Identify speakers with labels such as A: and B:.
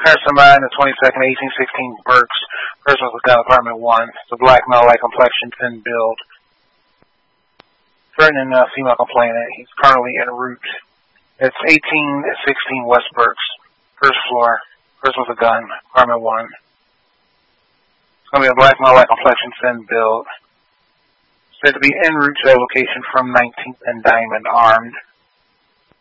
A: Passerby in the 22nd, 1816 Burks. Person with a gun, apartment 1. It's a black male, light complexion, thin build. Threatening a female complainant. He's currently en route. It's 1816 West Burks. First floor. Person with a gun, apartment 1. It's going to be a black male, light complexion, thin build. Said to be en route to that location from 19th and Diamond, armed.